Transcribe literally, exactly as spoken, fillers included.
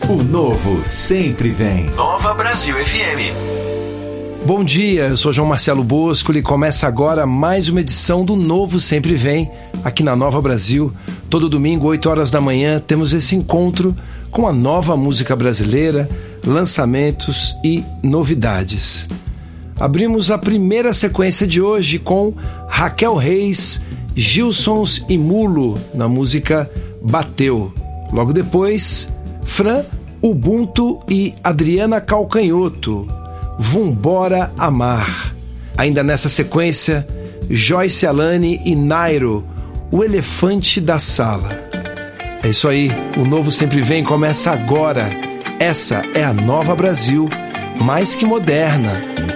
O novo sempre vem. Nova Brasil F M. Bom dia, eu sou João Marcelo Bosco e começa agora mais uma edição do Novo Sempre Vem, aqui na Nova Brasil. Todo domingo, oito horas da manhã, temos esse encontro com a nova música brasileira, lançamentos e novidades. Abrimos a primeira sequência de hoje com Raquel Reis, Gilsons e Mulo, na música Bateu. Logo depois, Fran, Ubuntu e Adriana Calcanhoto, Vumbora Amar. Ainda nessa sequência, Joyce Alane e Nairo, O Elefante da Sala. É isso aí, o Novo Sempre Vem começa agora. Essa é a Nova Brasil, mais que moderna,